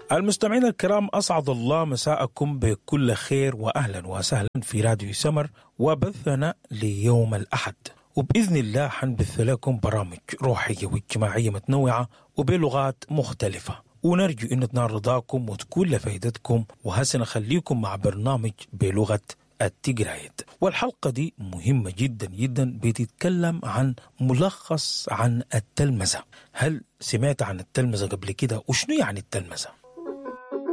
المستمعين الكرام، أسعد الله مساءكم بكل خير وأهلا وسهلا في راديو سمر وبثنا ليوم الأحد. وبإذن الله حنبث لكم برامج روحية واجتماعية متنوعة وبلغات مختلفة، ونرجو أن تنال رضاكم وتكون لفائدتكم. وهسه نخليكم مع برنامج بلغة التجرايد، والحلقة دي مهمة جدا جدا، بتتكلم عن ملخص عن التلمذة. هل سمعت عن التلمذة قبل كده؟ وشنو يعني التلمذة؟